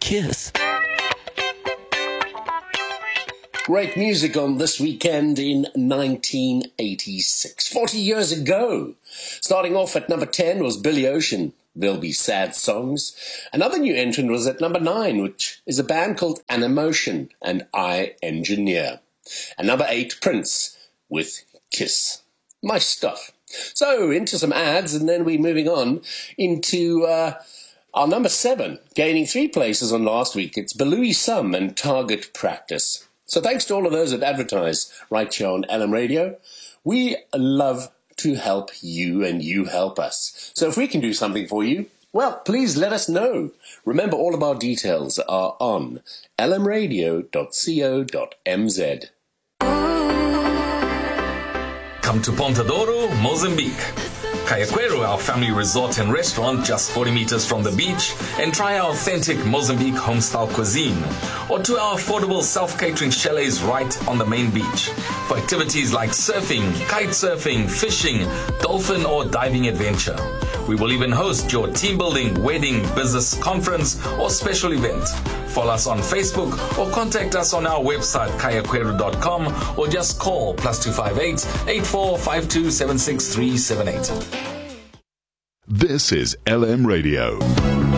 Kiss. Great music on this weekend in 1986, 40 years ago. Starting off at number 10 was Billy Ocean, There'll Be Sad Songs. Another new entrant was at number 9, which is a band called Animotion and I Engineer. And number 8, Prince with Kiss. My stuff. So, into some ads, and then we're moving on into our number 7, gaining 3 places on last week. It's Belouis Sum and Target Practice. So thanks to all of those that advertise right here on LM Radio. We love to help you and you help us. So if we can do something for you, well, please let us know. Remember, all of our details are on lmradio.co.mz. Come to Ponta Douro, Mozambique. Cayaquero, our family resort and restaurant just 40 meters from the beach, and try our authentic Mozambique home-style cuisine. Or to our affordable self-catering chalets right on the main beach. For activities like surfing, kite surfing, fishing, dolphin or diving adventure. We will even host your team building, wedding, business conference or special event. Follow us on Facebook or contact us on our website cayaquero.com or just call +258 8452 76378. This is LM Radio.